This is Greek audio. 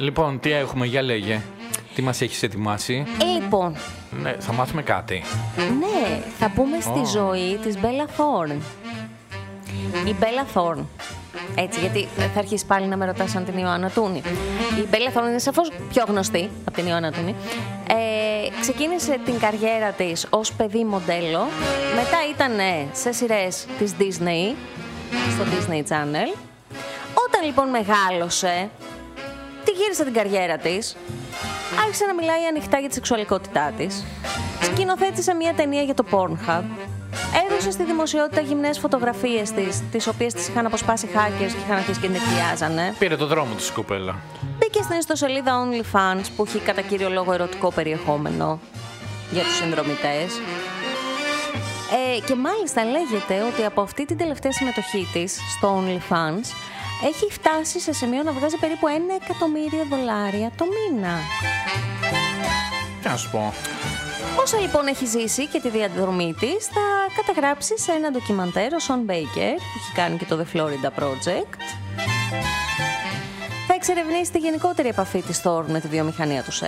Λοιπόν, τι έχουμε, για λέγε. Τι μας έχεις ετοιμάσει? Λοιπόν, Ναι, θα μάθουμε κάτι. ναι, θα μπούμε στη ζωή της Bella Thorne. Η Bella Thorne, έτσι, γιατί θα αρχίσει πάλι να με ρωτάς αν την Ιωάννα Τούνη. Η Bella Thorne είναι σαφώς πιο γνωστή από την Ιωάννα Τούνη. Ξεκίνησε την καριέρα της ως παιδί μοντέλο. Μετά ήταν σε σειρές της Disney, στο Disney Channel. Όταν λοιπόν μεγάλωσε, τη γύρισε την καριέρα της. Άρχισε να μιλάει ανοιχτά για τη σεξουαλικότητά της. Σκηνοθέτησε μια ταινία για το Pornhub. Έδωσε στη δημοσιότητα γυμνές φωτογραφίες της, τις οποίες τις είχαν αποσπάσει hackers και είχαν αρχίσει και την εκβιάζανε. Πήρε το δρόμο της η κοπέλα. Μπήκε στην ιστοσελίδα OnlyFans που έχει κατά κύριο λόγο ερωτικό περιεχόμενο για τους συνδρομητές. Και μάλιστα λέγεται ότι από αυτή την τελευταία συμμετοχή της στο OnlyFans έχει φτάσει σε σημείο να βγάζει περίπου $1 εκατομμύριο το μήνα. Τι να σου πω. Όσα λοιπόν έχει ζήσει και τη διαδρομή της θα καταγράψει σε ένα ντοκιμαντέρ ο Σον Μπέικερ, που έχει κάνει και το The Florida Project. Θα εξερευνήσει τη γενικότερη επαφή της Thorne με τη βιομηχανία του σεξ.